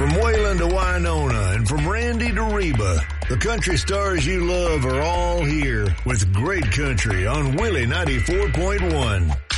From Wayland to Winona and from Randy to Reba, the country stars you love are all here with great country on Willie 94.1.